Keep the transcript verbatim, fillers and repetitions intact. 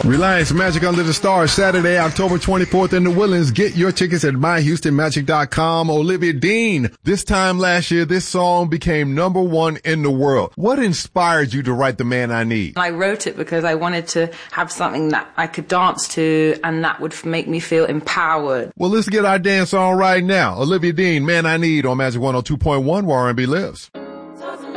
Reliance Magic Under the Stars, Saturday, October twenty-fourth in the Woodlands. Get your tickets at my houston magic dot com. Olivia Dean, this time last year, this song became number one in the world. What inspired you to write The Man I Need? I wrote it because I wanted to have something that I could dance to and that would make me feel empowered. Well, let's get our dance on right now. Olivia Dean, Man I Need on Magic one oh two point one, where R and B lives.